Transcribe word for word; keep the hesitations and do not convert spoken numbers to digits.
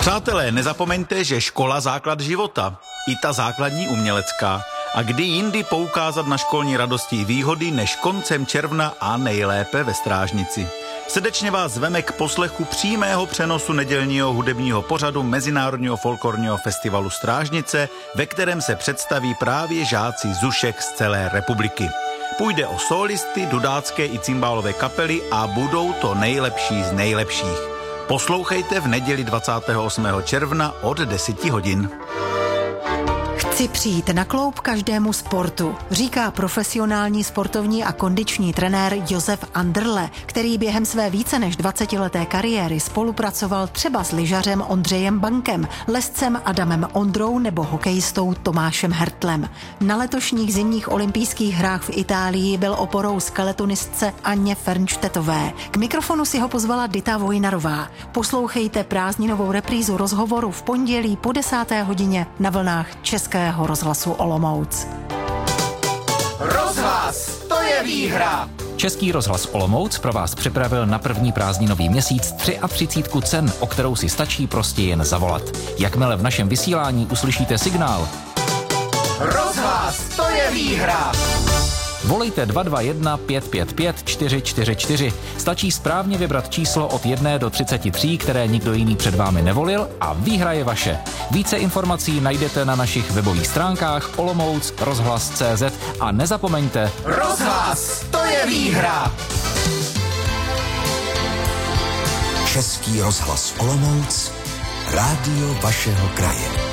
Přátelé, nezapomeňte, že škola základ života, i ta základní umělecká. A kdy jindy poukázat na školní radosti i výhody, než koncem června a nejlépe ve Strážnici. Srdečně vás zveme k poslechu přímého přenosu nedělního hudebního pořadu Mezinárodního folklorního festivalu Strážnice, ve kterém se představí právě žáci zušek z celé republiky. Půjde o sólisty, dudácké i cymbálové kapely a budou to nejlepší z nejlepších. Poslouchejte v neděli dvacátého osmého června od deseti hodin. Chci přijít na kloub každému sportu, říká profesionální sportovní a kondiční trenér Josef Anderle, který během své více než dvacetileté kariéry spolupracoval třeba s lyžařem Ondřejem Bankem, lescem Adamem Ondrou nebo hokejistou Tomášem Hertlem. Na letošních zimních olympijských hrách v Itálii byl oporou skeletonistce Aně Fernštetové. K mikrofonu si ho pozvala Dita Vojnarová. Poslouchejte prázdninovou reprízu rozhovoru v pondělí po desáté hodině na vlnách České rozhlasu Olomouc. Rozhlas, to je výhra! Český rozhlas Olomouc pro vás připravil na první prázdninový měsíc třicátku cen, o kterou si stačí prostě jen zavolat. Jakmile v našem vysílání uslyšíte signál Rozhlas, to je výhra! Volejte dva dva jedna pět pět pět čtyři čtyři čtyři. Stačí správně vybrat číslo od jedné do třiceti tří, které nikdo jiný před vámi nevolil, a výhra je vaše. Více informací najdete na našich webových stránkách olomouc rozhlas tečka cé zet a nezapomeňte Rozhlas, to je výhra! Český rozhlas Olomouc, rádio vašeho kraje.